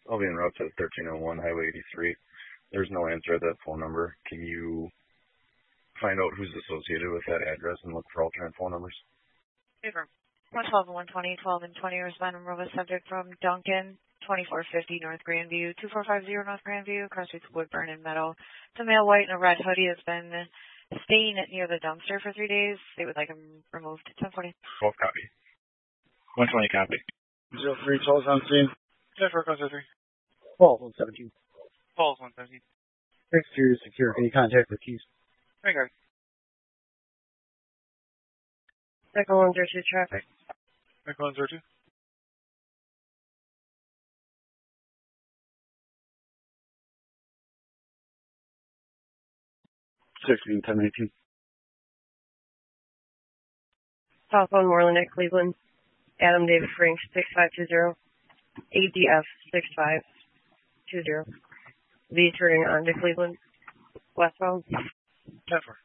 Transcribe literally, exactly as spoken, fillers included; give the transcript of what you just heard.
I'll be en route to thirteen oh one Highway eighty-three. There's no answer at that phone number. Can you find out who's associated with that address and look for alternate phone numbers? Paper. one twelve and one twenty, twelve and twenty, respond and Rova subject from Duncan, twenty-four fifty North Grandview, two four five zero North Grandview, cross streets Woodburn and Meadow. It's a male white in a red hoodie has been staying near the dumpster for three days. They would like him removed. ten forty. twelve copy. one twenty copy. zero three, twelve on scene. Jennifer, cross zero three. twelve, one seventeen. twelve, one seventeen. Exterior secure. Any contact with keys? Right guard. Echo one zero two traffic. Echo one zero two. sixteen, ten eighteen. Southbound Moreland at Cleveland. Adam David Frank, six five two zero. A D F, six five two zero. V turning on to Cleveland. Westbound. Jennifer.